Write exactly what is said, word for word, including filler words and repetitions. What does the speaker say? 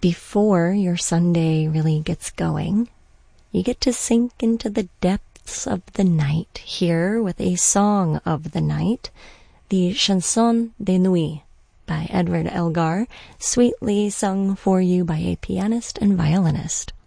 before your Sunday really gets going, you get to sink into the depths of the night here with a song of the night, the Chanson de Nuit by Edward Elgar, sweetly sung for you by a pianist and violinist.